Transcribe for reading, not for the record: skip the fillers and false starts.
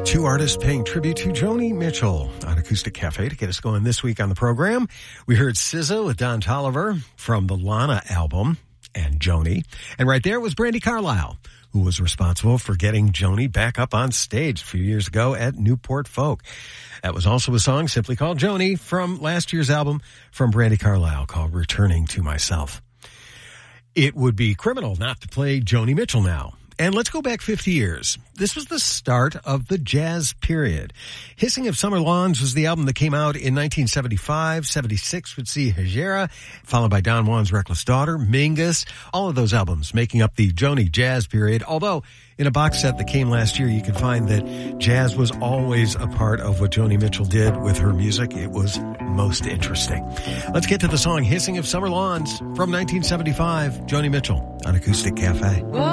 Two artists paying tribute to Joni Mitchell on Acoustic Cafe to get us going this week on the program. We heard SZA with Don Toliver from the Lana album and Joni. And right there was Brandi Carlile, who was responsible for getting Joni back up on stage a few years ago at Newport Folk. That was also a song simply called Joni from last year's album from Brandi Carlile called Returning to Myself. It would be criminal not to play Joni Mitchell now. And let's go back 50 years. This was the start of the jazz period. Hissing of Summer Lawns was the album that came out in 1975. 76 would see Hejira, followed by Don Juan's Reckless Daughter, Mingus, all of those albums making up the Joni jazz period. Although, in a box set that came last year, you can find that jazz was always a part of what Joni Mitchell did with her music. It was most interesting. Let's get to the song Hissing of Summer Lawns from 1975, Joni Mitchell on Acoustic Cafe.